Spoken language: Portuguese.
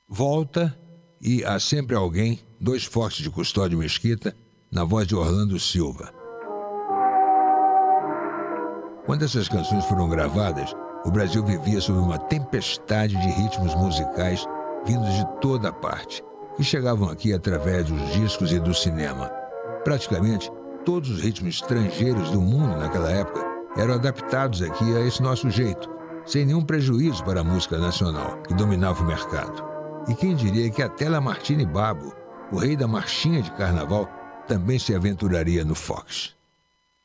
Volta e Há Sempre Alguém, dois fortes de Custódio Mesquita, na voz de Orlando Silva. Quando essas canções foram gravadas, o Brasil vivia sob uma tempestade de ritmos musicais vindos de toda parte, que chegavam aqui através dos discos e do cinema. Praticamente todos os ritmos estrangeiros do mundo naquela época eram adaptados aqui a esse nosso jeito, sem nenhum prejuízo para a música nacional, que dominava o mercado. E quem diria que até Lamartine Babo, o rei da marchinha de carnaval, também se aventuraria no Fox.